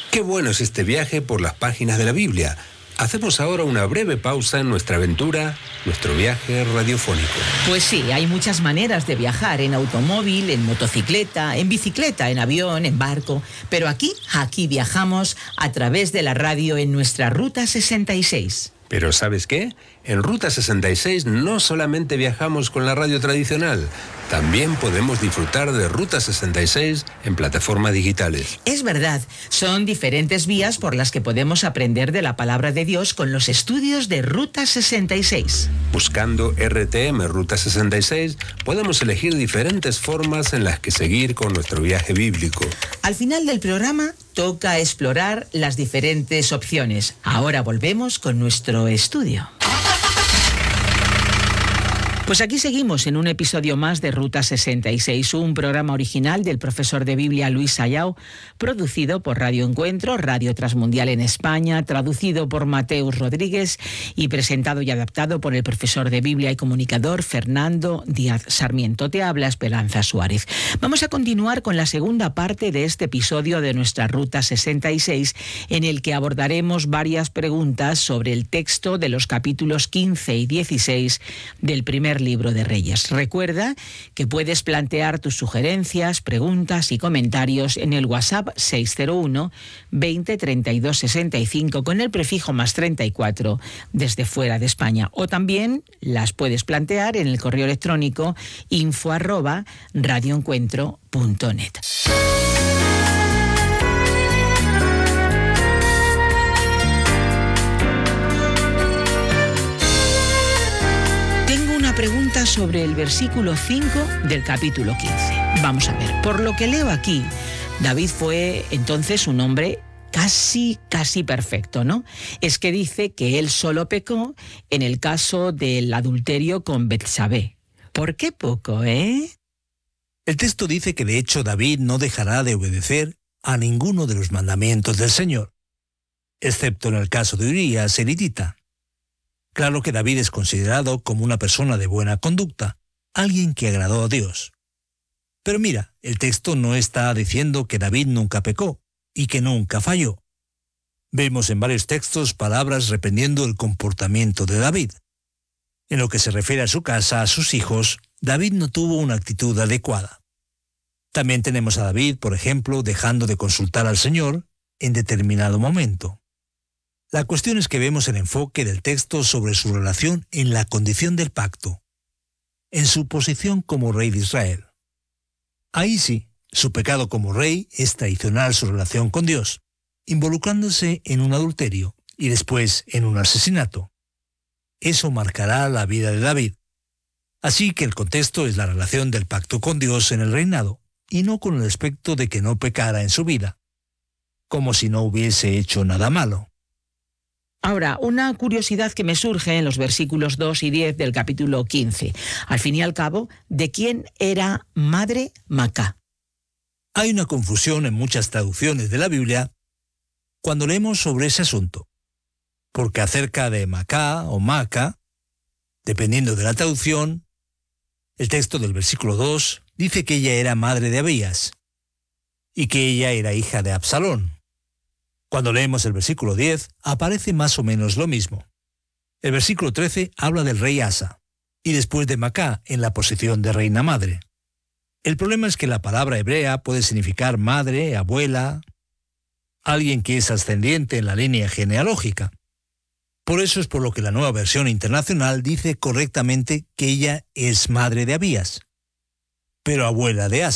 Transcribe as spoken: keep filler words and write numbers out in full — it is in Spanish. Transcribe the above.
Qué bueno es este viaje por las páginas de la Biblia. Hacemos ahora una breve pausa en nuestra aventura, nuestro viaje radiofónico. Pues sí, hay muchas maneras de viajar, en automóvil, en motocicleta, en bicicleta, en avión, en barco. Pero aquí, aquí viajamos a través de la radio en nuestra Ruta sesenta y seis. Pero ¿sabes qué? En Ruta sesenta y seis no solamente viajamos con la radio tradicional, también podemos disfrutar de Ruta sesenta y seis en plataformas digitales. Es verdad, son diferentes vías por las que podemos aprender de la palabra de Dios con los estudios de Ruta sesenta y seis. Buscando R T M Ruta sesenta y seis, podemos elegir diferentes formas en las que seguir con nuestro viaje bíblico. Al final del programa toca explorar las diferentes opciones. Ahora volvemos con nuestro estudio. Pues aquí seguimos en un episodio más de Ruta sesenta y seis, un programa original del profesor de Biblia Luis Sayao, producido por Radio Encuentro, Radio Transmundial en España, traducido por Mateus Rodríguez y presentado y adaptado por el profesor de Biblia y comunicador Fernando Díaz Sarmiento. Te habla Esperanza Suárez. Vamos a continuar con la segunda parte de este episodio de nuestra Ruta sesenta y seis, en el que abordaremos varias preguntas sobre el texto de los capítulos quince y dieciséis del primer libro de Reyes. Recuerda que puedes plantear tus sugerencias, preguntas y comentarios en el WhatsApp seis cero uno, veinte, treinta y dos, sesenta y cinco con el prefijo más treinta y cuatro desde fuera de España, o también las puedes plantear en el correo electrónico info arroba radioencuentro punto net. Pregunta sobre el versículo cinco del capítulo quince. Vamos a ver, por lo que leo aquí, David fue entonces un hombre casi, casi perfecto, ¿no? Es que dice que él solo pecó en el caso del adulterio con Betsabé. ¿Por qué poco, eh? El texto dice que de hecho David no dejará de obedecer a ninguno de los mandamientos del Señor, excepto en el caso de Urías el hitita. Claro que David es considerado como una persona de buena conducta, alguien que agradó a Dios. Pero mira, el texto no está diciendo que David nunca pecó y que nunca falló. Vemos en varios textos palabras reprendiendo el comportamiento de David. En lo que se refiere a su casa, a sus hijos, David no tuvo una actitud adecuada. También tenemos a David, por ejemplo, dejando de consultar al Señor en determinado momento. La cuestión es que vemos el enfoque del texto sobre su relación en la condición del pacto, en su posición como rey de Israel. Ahí sí, su pecado como rey es traicionar su relación con Dios, involucrándose en un adulterio y después en un asesinato. Eso marcará la vida de David. Así que el contexto es la relación del pacto con Dios en el reinado, y no con el aspecto de que no pecara en su vida, como si no hubiese hecho nada malo. Ahora, una curiosidad que me surge en los versículos dos y diez del capítulo quince. Al fin y al cabo, ¿de quién era madre Macá? Hay una confusión en muchas traducciones de la Biblia cuando leemos sobre ese asunto, porque acerca de Macá o Maca, dependiendo de la traducción, el texto del versículo dos dice que ella era madre de Abías y que ella era hija de Absalón. Cuando leemos el versículo diez, aparece más o menos lo mismo. El versículo trece habla del rey Asa, y después de Macá en la posición de reina madre. El problema es que la palabra hebrea puede significar madre, abuela, alguien que es ascendiente en la línea genealógica. Por eso es por lo que la Nueva Versión Internacional dice correctamente que ella es madre de Abías, pero abuela de Asa.